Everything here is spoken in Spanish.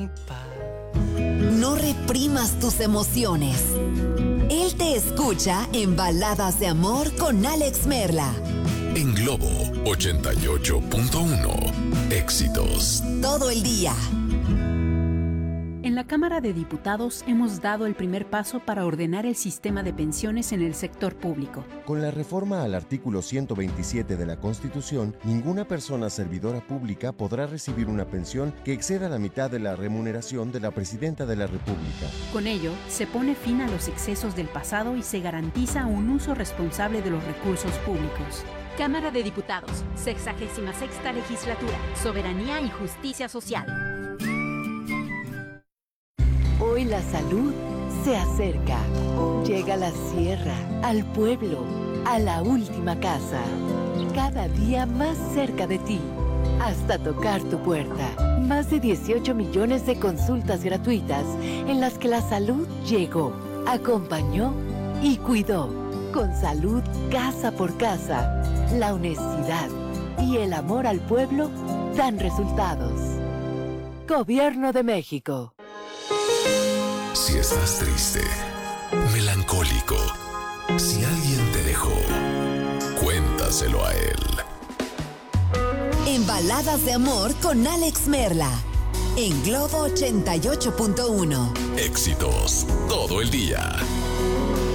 No reprimas tus emociones. Él te escucha en Baladas de Amor con Alex Merla. En Globo 88.1. Éxitos. Todo el día. En la Cámara de Diputados hemos dado el primer paso para ordenar el sistema de pensiones en el sector público. Con la reforma al artículo 127 de la Constitución, ninguna persona servidora pública podrá recibir una pensión que exceda la mitad de la remuneración de la Presidenta de la República. Con ello, se pone fin a los excesos del pasado y se garantiza un uso responsable de los recursos públicos. Cámara de Diputados, 66ª Legislatura, Soberanía y Justicia Social. Hoy la salud se acerca. Llega a la sierra, al pueblo, a la última casa. Cada día más cerca de ti, hasta tocar tu puerta. Más de 18 millones de consultas gratuitas en las que la salud llegó, acompañó y cuidó. Con salud casa por casa, la honestidad y el amor al pueblo dan resultados. Gobierno de México. Si estás triste, melancólico, si alguien te dejó, cuéntaselo a él. En Baladas de Amor con Alex Merla. En Globo 88.1. Éxitos todo el día.